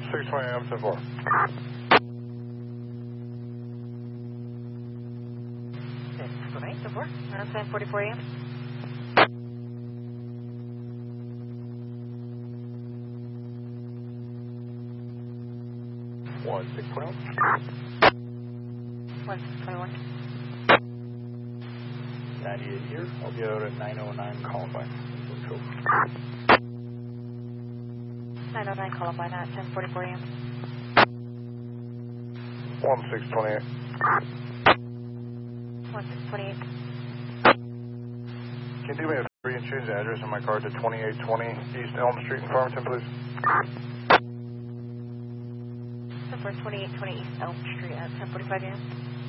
6:20 a.m. 10-4. Good night, 10-4. Around 10:44 a.m. One 621. 1621. 98 here. I'll be out at 909 Columbine. 909 Columbine at 10:44 a.m. 1628. 1628. Can you do me a favor and change the address on my car to 2820 East Elm Street in Farmington, please? 2820 East Elm Street at 10:45 a.m.